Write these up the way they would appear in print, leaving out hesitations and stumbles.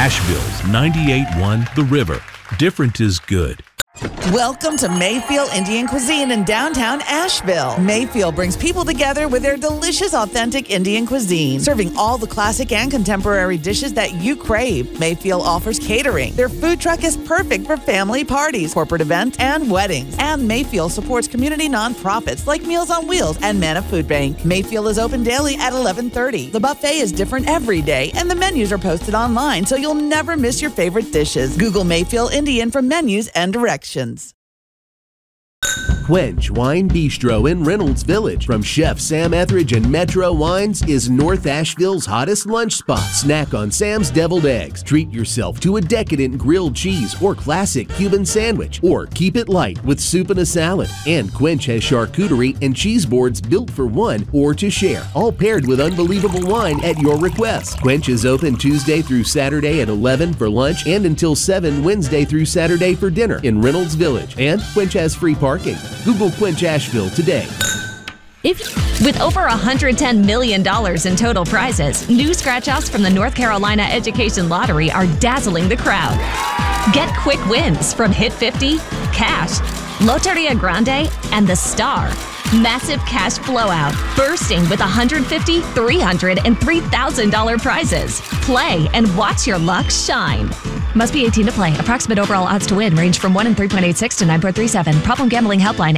Asheville's 98.1 The River. Different is good. Welcome to Mayfield Indian Cuisine in downtown Asheville. Mayfield brings people together with their delicious, authentic Indian cuisine, serving all the classic and contemporary dishes that you crave. Mayfield offers catering. Their food truck is perfect for family parties, corporate events, and weddings. And Mayfield supports community nonprofits like Meals on Wheels and Manna Food Bank. Mayfield is open daily at 11:30. The buffet is different every day, and the menus are posted online, so you'll never miss your favorite dishes. Google Mayfield Indian for menus and directions. Quench Wine Bistro in Reynolds Village from Chef Sam Etheridge and Metro Wines is North Asheville's hottest lunch spot. Snack on Sam's deviled eggs. Treat yourself to a decadent grilled cheese or classic Cuban sandwich, or keep it light with soup and a salad. And Quench has charcuterie and cheese boards built for one or to share, all paired with unbelievable wine at your request. Quench is open Tuesday through Saturday at 11 for lunch and until 7 Wednesday through Saturday for dinner in Reynolds Village. And Quench has free parking. Google Quench Asheville today. With over $110 million in total prizes, new scratch-offs from the North Carolina Education Lottery are dazzling the crowd. Get quick wins from Hit 50, Cash, Loteria Grande, and The Star. Massive cash blowout, bursting with $150, $300, and $3,000 prizes. Play and watch your luck shine. Must be 18 to play. Approximate overall odds to win range from 1 in 3.86 to 9.37. Problem gambling helpline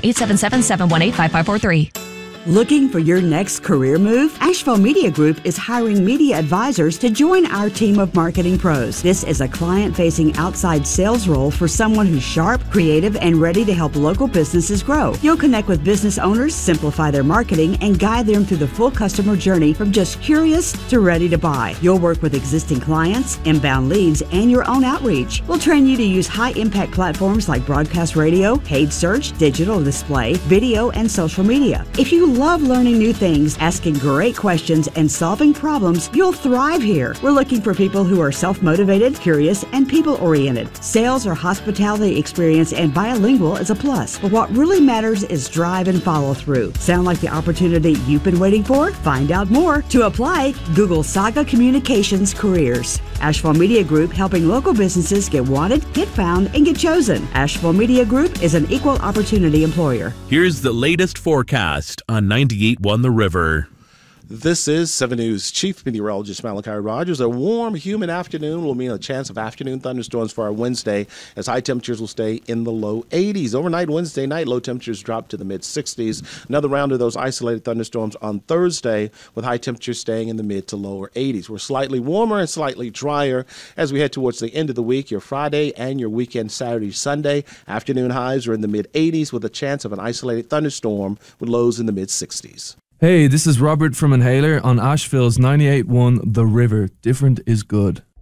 877-718-5543. Looking for your next career move? Asheville Media Group is hiring media advisors to join our team of marketing pros. This is a client-facing outside sales role for someone who's sharp, creative, and ready to help local businesses grow. You'll connect with business owners, simplify their marketing, and guide them through the full customer journey from just curious to ready to buy. You'll work with existing clients, inbound leads, and your own outreach. We'll train you to use high-impact platforms like broadcast radio, paid search, digital display, video, and social media. If you love learning new things, asking great questions, and solving problems, you'll thrive here. We're looking for people who are self-motivated, curious, and people-oriented. Sales or hospitality experience and bilingual is a plus, but what really matters is drive and follow-through. Sound like the opportunity you've been waiting for? Find out more. To apply, Google Saga Communications Careers. Asheville Media Group, helping local businesses get wanted, get found, and get chosen. Asheville Media Group is an equal opportunity employer. Here's the latest forecast on 98.1 The River. This is 7 News Chief Meteorologist Malachi Rogers. A warm, humid afternoon will mean a chance of afternoon thunderstorms for our Wednesday, as high temperatures will stay in the low 80s. Overnight Wednesday night, low temperatures drop to the mid-60s. Another round of those isolated thunderstorms on Thursday, with high temperatures staying in the mid to lower 80s. We're slightly warmer and slightly drier as we head towards the end of the week. Your Friday and your weekend Saturday, Sunday, afternoon highs are in the mid-80s with a chance of an isolated thunderstorm with lows in the mid-60s. Hey, this is Robert from Inhaler on Asheville's 98.1 The River. Different is good.